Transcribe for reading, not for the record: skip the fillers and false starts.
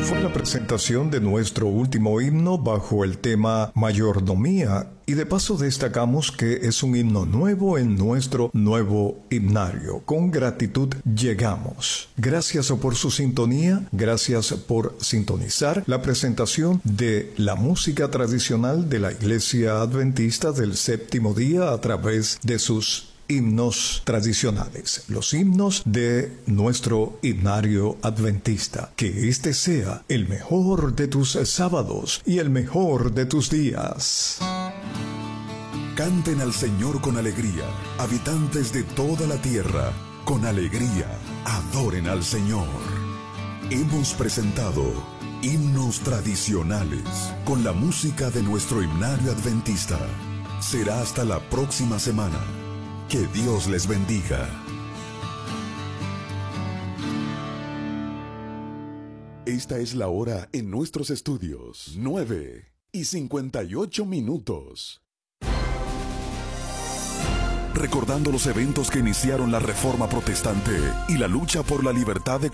Fue la presentación de nuestro último himno bajo el tema Mayordomía, y de paso destacamos que es un himno nuevo en nuestro nuevo himnario. Con gratitud llegamos. Gracias por su sintonía, gracias por sintonizar la presentación de la música tradicional de la Iglesia Adventista del Séptimo Día a través de sus himnos tradicionales, los himnos de nuestro himnario adventista. Que este sea el mejor de tus sábados y el mejor de tus días. Canten al Señor con alegría, habitantes de toda la tierra, con alegría, adoren al Señor. Hemos presentado himnos tradicionales con la música de nuestro himnario adventista. Será hasta la próxima semana. Que Dios les bendiga. Esta es la hora en nuestros estudios, 9:58. Recordando los eventos que iniciaron la Reforma Protestante y la lucha por la libertad de